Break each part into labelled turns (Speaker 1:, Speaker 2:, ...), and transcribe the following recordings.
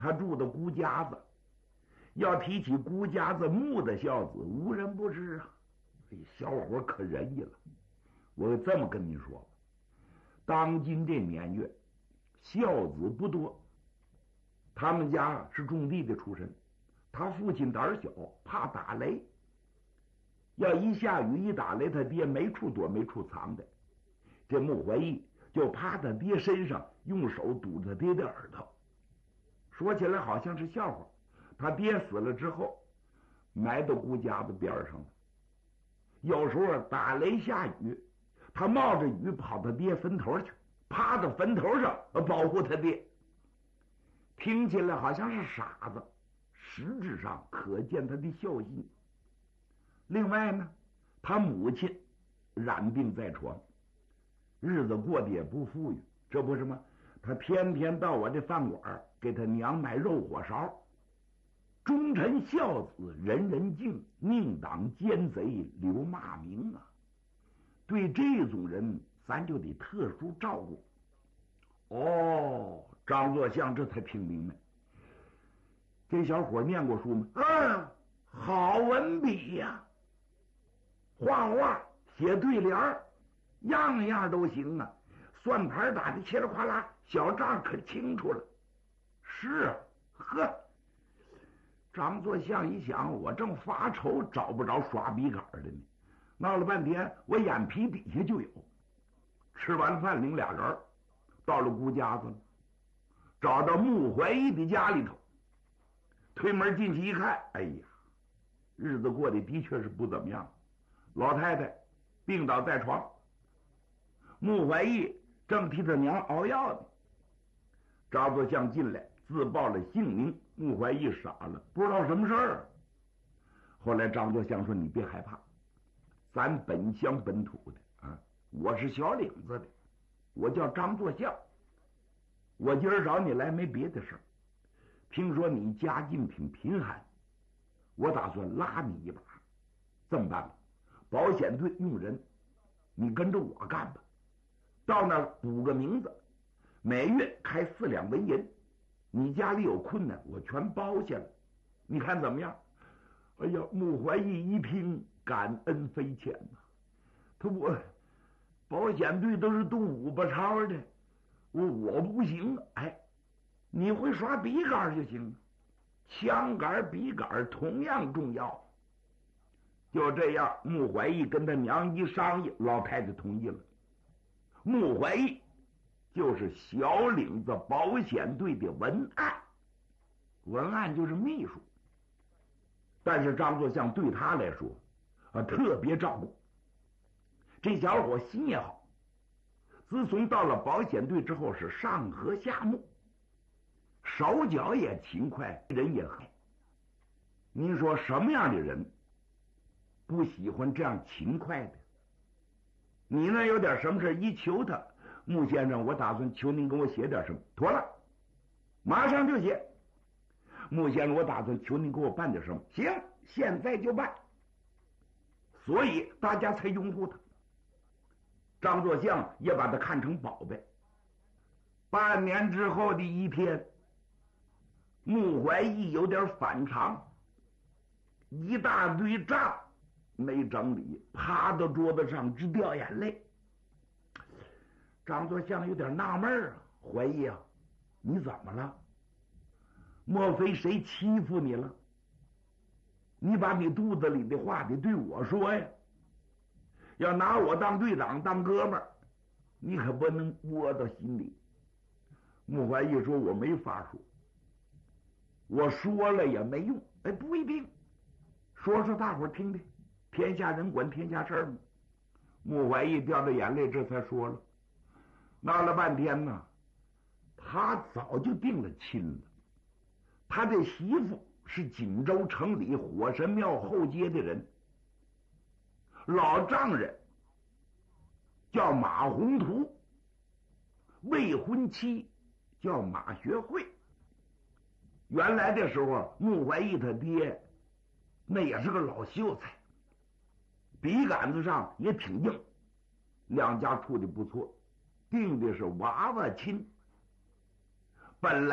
Speaker 1: 他住的孤家子。要提起孤家子穆的孝子，无人不知啊。小伙可仁义了。我这么跟你说吧，当今这年月，孝子不多。他们家是种地的出身，他父亲胆小，怕打雷。要一下雨一打雷，他爹没处躲没处藏的。这穆怀义就趴他爹身上，用手堵他爹的耳朵。说起来好像是笑话。他爹死了之后，埋到孤家子边上了。有时候打雷下雨，他冒着雨跑到爹坟头去，趴到坟头上保护他爹。听起来好像是傻子，实质上可见他的孝心。另外呢，他母亲染病在床，日子过得也不富裕。这不是吗？他天天到我这饭馆给他娘买肉火烧。忠臣孝子，人人敬，宁挡奸贼留骂名啊！对这种人，咱就得特殊照顾。哦，张作相这才听明白，这小伙念过书吗？好文笔呀，画画、写对联，样样都行啊。算盘打的稀里哗啦，小账可清楚了。是啊，呵。张作相一想，我正发愁找不着刷笔杆的呢，闹了半天，我眼皮底下就有。吃完饭领俩人到了孤家子了，找到穆怀义的家里头，推门进去一看，哎呀，日子过得的确是不怎么样。老太太病倒在床，穆怀义正替他娘熬药呢。张作相进来自报了姓名，穆怀义傻了，不知道什么事儿。后来张作相说：“你别害怕，咱本乡本土的啊，我是小岭子的，我叫张作相。我今儿找你来没别的事儿，听说你家境挺贫寒，我打算拉你一把。这么办吧，保险队用人，你跟着我干吧。到那儿补个名字，每月开4两纹银。你家里有困难，我全包下了，你看怎么样？”哎呀，穆怀义一听，感恩非浅呐。我保险队都是动5把钞的，我不行。哎，你会刷笔杆就行，枪杆笔杆同样重要。就这样，穆怀义跟他娘一商议，老太太同意了。穆怀义就是小岭子保险队的文案，文案就是秘书。但是张作相对他来说特别照顾。这小伙心也好，自从到了保险队之后是上河下牧，手脚也勤快，人也好。您说什么样的人不喜欢这样勤快的？你那有点什么事一求他，穆先生，我打算求您给我写点什么，妥了，马上就写。穆先生，我打算求您给我办点什么，行，现在就办。所以大家才拥护他，张作相也把他看成宝贝。半年之后的一天，穆怀义有点反常，一大堆账没整理，趴到桌子上直掉眼泪。张作相有点纳闷啊，怀义啊，你怎么了？莫非谁欺负你了？你把你肚子里的话得对我说呀，要拿我当队长当哥们儿，你可不能窝到心里。穆怀义说：“我没法说，我说了也没用。”哎，不一定，说说大伙儿听听，天下人管天下事儿嘛。穆怀义掉着眼泪，这才说了。闹了半天呢，他早就定了亲了。他的媳妇是锦州城里火神庙后街的人，老丈人叫马宏图，未婚妻叫马学会。原来的时候，穆怀义他爹那也是个老秀才，笔杆子上也挺硬，两家处的不错，定的是娃娃亲。本来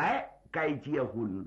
Speaker 1: 该结婚了。